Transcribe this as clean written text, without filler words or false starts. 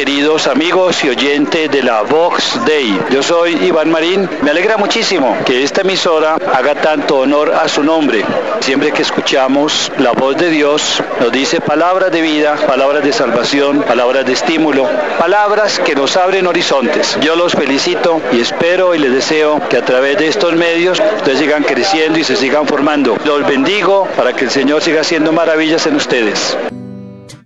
queridos amigos y oyentes de la Vox Dei. Yo soy Iván Marín. Me alegra muchísimo que esta emisora haga tanto honor a su nombre. Siempre que escuchamos la voz de Dios, nos dice palabras de vida, palabras de salvación, palabras de estímulo, palabras que nos abren horizontes. Yo los felicito y espero y les deseo que a través de estos medios ustedes sigan creciendo y se sigan formando. Los bendigo para que el Señor siga haciendo maravillas en ustedes.